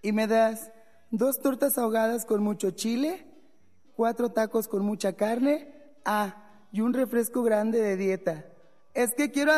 ¿Y me das 2 tortas ahogadas con mucho chile, 4 tacos con mucha carne, y un refresco grande de dieta? Es que quiero